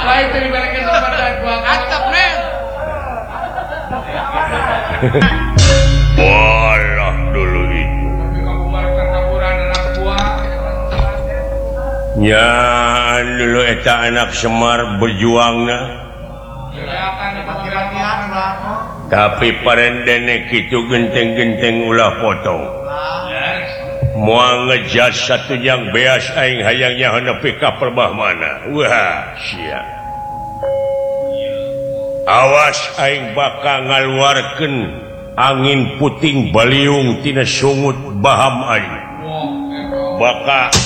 Walah dulu itu. Nya dulu eta anak Semar berjuangna. Tapi parendene kitu genteng-genteng ulah potong. Moal ngejas satu yang beas aing hayangnya nepi ka perbah mana. Wah, sia. Awas aing bakal ngaluarkeun angin puting baliung tina sungut baham aing. Bakal